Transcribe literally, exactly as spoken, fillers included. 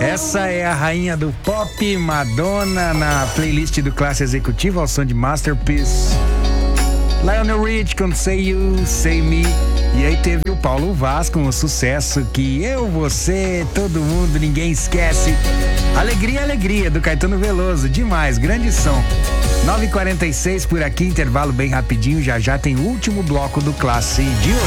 Essa é a rainha do pop, Madonna, na playlist do Classe Executiva ao som de Masterpiece. Lionel Rich com Say You, Say Me. E aí teve o Paulo Vaz com o sucesso que eu, você, todo mundo, ninguém esquece. Alegria, alegria, do Caetano Veloso. Demais, grande som. nove e quarenta e seis por aqui, intervalo bem rapidinho. Já já tem o último bloco do Classe de hoje.